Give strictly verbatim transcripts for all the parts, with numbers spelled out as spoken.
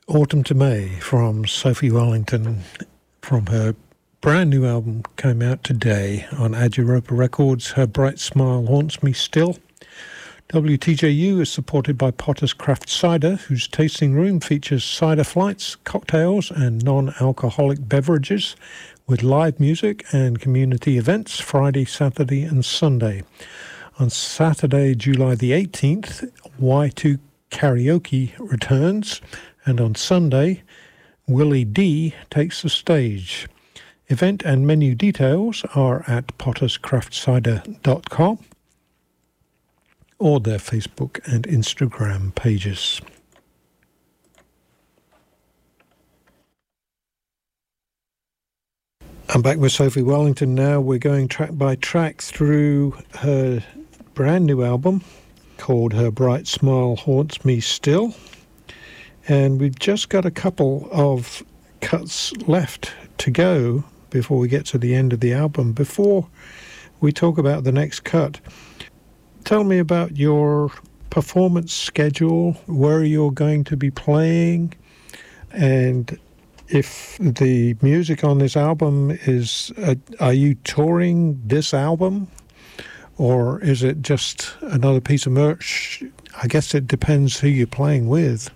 Autumn to May from Sophie Wellington from her brand new album came out today on Ad Europa Records. Her Bright Smile Haunts Me Still. W T J U is supported by Potter's Craft Cider, whose tasting room features cider flights, cocktails and non-alcoholic beverages with live music and community events Friday, Saturday and Sunday. On Saturday, July the eighteenth, Y two Karaoke returns, and on Sunday, Willie D takes the stage. Event and menu details are at potters craft cider dot com or their Facebook and Instagram pages. I'm back with Sophie Wellington now. We're going track by track through her brand new album called Her Bright Smile Haunts Me Still. And we've just got a couple of cuts left to go before we get to the end of the album. Before we talk about the next cut, tell me about your performance schedule, where you're going to be playing, and if the music on this album is, uh, are you touring this album, or is it just another piece of merch? I guess it depends who you're playing with.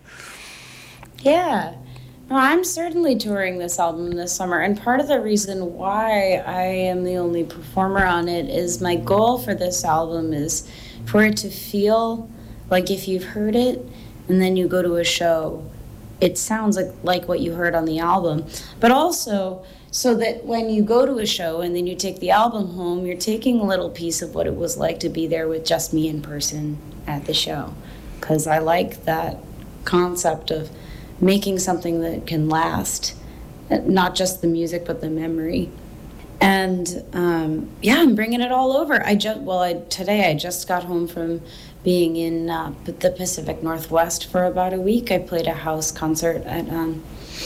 Yeah. No, I'm certainly touring this album this summer, and part of the reason why I am the only performer on it is my goal for this album is for it to feel like if you've heard it and then you go to a show, it sounds like, like what you heard on the album, but also so that when you go to a show and then you take the album home, you're taking a little piece of what it was like to be there with just me in person at the show, because I like that concept of making something that can last, not just the music, but the memory. And um, yeah, I'm bringing it all over. I just well, I, today I just got home from being in uh, the Pacific Northwest for about a week. I played a house concert at um,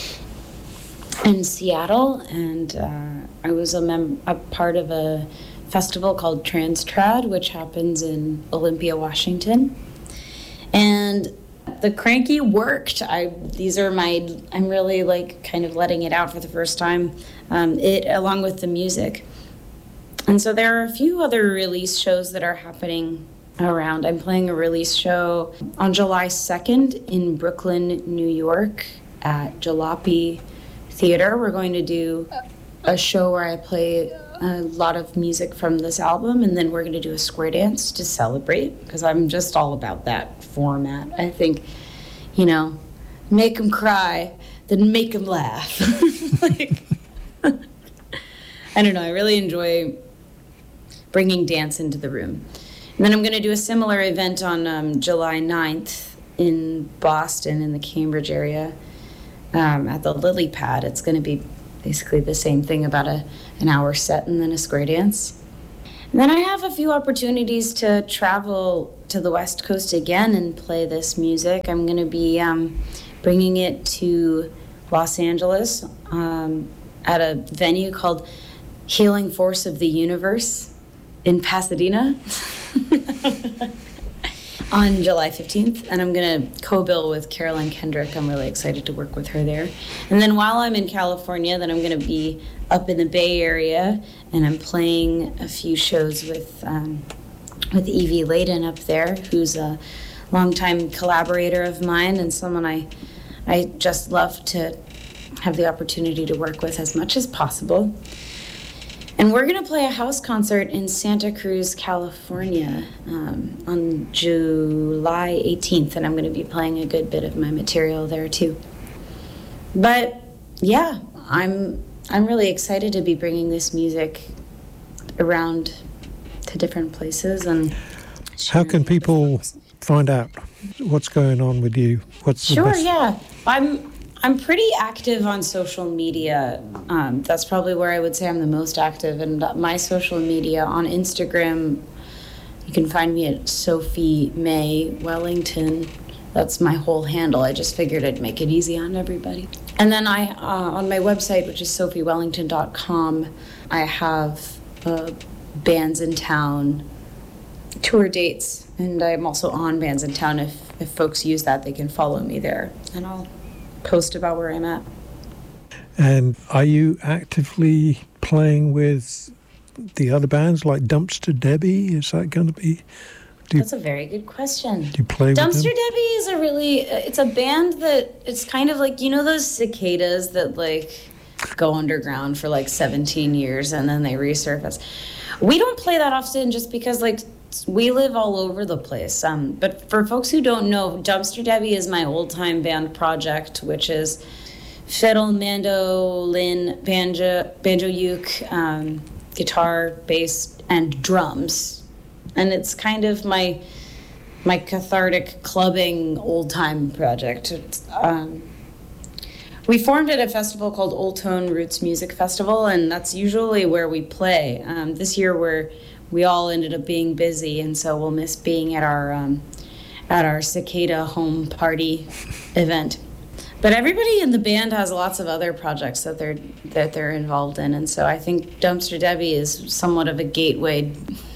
in Seattle, and uh, I was a, mem- a part of a festival called TransTrad, which happens in Olympia, Washington. And the cranky worked. I these are my I'm really like kind of letting it out for the first time. Um, it along with the music, and so there are a few other release shows that are happening around. I'm playing a release show on July second in Brooklyn, New York, at Jalopy Theater. We're going to do a show where I play a lot of music from this album, and then we're going to do a square dance to celebrate, because I'm just all about that format. I think, you know, make them cry, then make them laugh. Like, I don't know, I really enjoy bringing dance into the room. And then I'm going to do a similar event on um, July ninth in Boston, in the Cambridge area, um, at the Lily Pad. It's going to be basically the same thing, about a an hour set and then a square dance. And then I have a few opportunities to travel to the West Coast again and play this music. I'm going to be um, bringing it to Los Angeles um, at a venue called Healing Force of the Universe in Pasadena on July fifteenth, and I'm going to co-bill with Carolyn Kendrick. I'm really excited to work with her there. And then while I'm in California, then I'm going to be up in the Bay Area, and I'm playing a few shows with um, with Evie Layden up there, who's a longtime collaborator of mine and someone I I just love to have the opportunity to work with as much as possible. And we're going to play a house concert in Santa Cruz, California um, on July eighteenth, and I'm going to be playing a good bit of my material there too. But yeah, I'm I'm really excited to be bringing this music around to different places. And how can people find out what's going on with you? What's the sure, best? yeah, I'm. I'm pretty active on social media. Um, that's probably where I would say I'm the most active. And my social media on Instagram, you can find me at Sophie May Wellington. That's my whole handle. I just figured I'd make it easy on everybody. And then I, uh, on my website, which is sophie wellington dot com, I have uh, Bands in Town tour dates, and I'm also on Bands in Town. If if folks use that, they can follow me there, and I'll post about where I'm at. And are you actively playing with the other bands like Dumpster Debbie? Is that going to be... You, That's a very good question. Do you play with Dumpster them? Debbie is a really... It's a band that... It's kind of like, you know those cicadas that, like, go underground for, like, seventeen years and then they resurface? We don't play that often just because, like, we live all over the place. Um, but for folks who don't know, Dumpster Debbie is my old-time band project, which is fiddle, mandolin, banjo, banjo uke, um, guitar, bass, and drums. And it's kind of my my cathartic clubbing old-time project. It's, um, we formed at a festival called Old Tone Roots Music Festival, and that's usually where we play. Um, this year we're we all ended up being busy, and so we'll miss being at our um, at our cicada home party event. But everybody in the band has lots of other projects that they're that they're involved in, and so I think Dumpster Debbie is somewhat of a gateway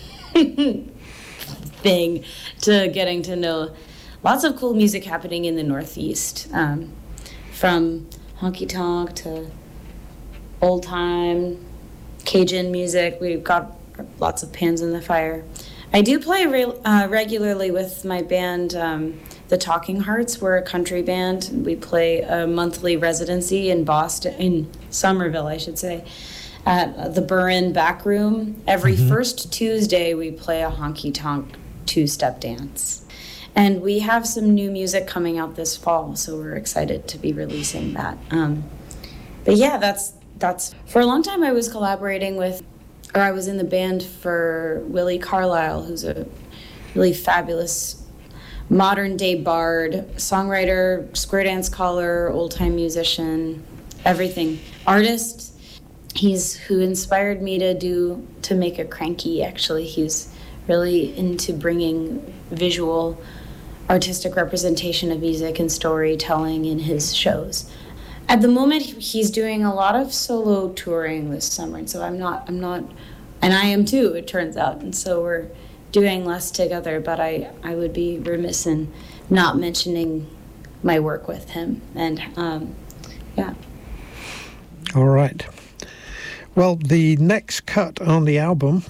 thing to getting to know lots of cool music happening in the Northeast, um, from honky tonk to old time Cajun music. We've got lots of pans in the fire. I do play re- uh, regularly with my band, um, the Talking Hearts. We're a country band. We play a monthly residency in Boston, in Somerville, I should say, at the Burren Back Room. Every mm-hmm. first Tuesday, we play a honky-tonk two-step dance. And we have some new music coming out this fall, so we're excited to be releasing that. Um, but yeah, that's that's for a long time I was collaborating with, or I was in the band for Willie Carlisle, who's a really fabulous modern-day bard, songwriter, square dance caller, old-time musician, everything. Artist. He's who inspired me to do to make a cranky. Actually, he's really into bringing visual, artistic representation of music and storytelling in his shows. At the moment, he's doing a lot of solo touring this summer, and so I'm not, I'm not, and I am too, it turns out, and so we're doing less together, but I, I would be remiss in not mentioning my work with him, and um, yeah. All right. Well, the next cut on the album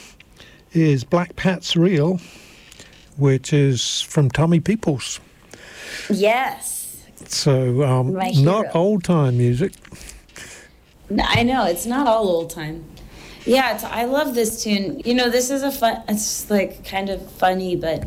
is Black Pat's Reel, which is from Tommy Peoples. Yes. So, um, not old-time music. No, I know, it's not all old-time. Yeah, it's, I love this tune. You know, this is a fun, it's like kind of funny, but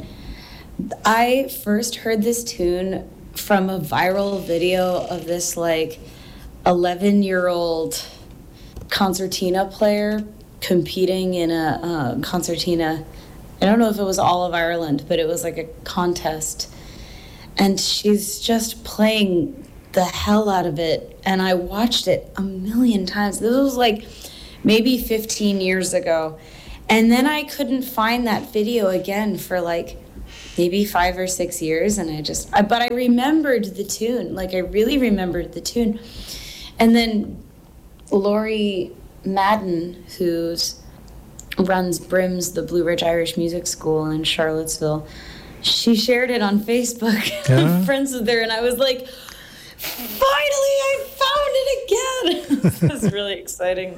I first heard this tune from a viral video of this like eleven-year-old concertina player competing in a uh, concertina. I don't know if it was all of Ireland, but it was like a contest. And she's just playing the hell out of it. And I watched it a million times. This was like maybe fifteen years ago. And then I couldn't find that video again for like maybe five or six years. And I just, I, but I remembered the tune. Like I really remembered the tune. And then Laurie Madden, who's runs Brims, the Blue Ridge Irish Music School in Charlottesville, she shared it on Facebook. Yeah. I'm friends with her, and I was like, finally, I found it again. It was really exciting.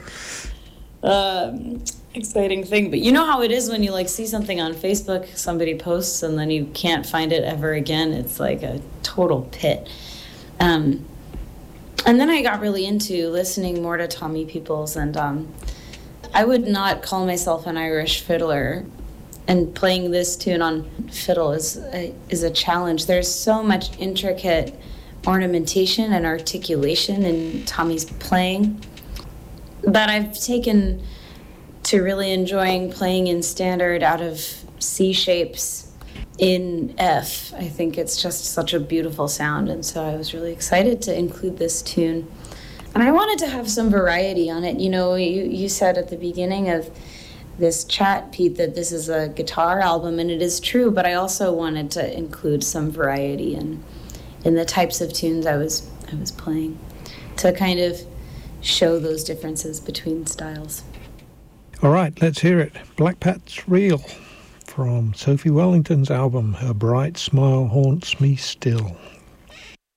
Um, exciting thing. But you know how it is when you like see something on Facebook, somebody posts, and then you can't find it ever again. It's like a total pit. Um, and then I got really into listening more to Tommy Peoples, and um, I would not call myself an Irish fiddler. And playing this tune on fiddle is a, is a challenge. There's so much intricate ornamentation and articulation in Tommy's playing that I've taken to really enjoying playing in standard out of C shapes in F. I think it's just such a beautiful sound, and so I was really excited to include this tune. And I wanted to have some variety on it. You know, you, you said at the beginning of this chat, Pete, that this is a guitar album, and it is true, but I also wanted to include some variety in in the types of tunes I was I was playing to kind of show those differences between styles. All right, let's hear it. Black Pat's Reel from Sophie Wellington's album, Her Bright Smile Haunts Me Still.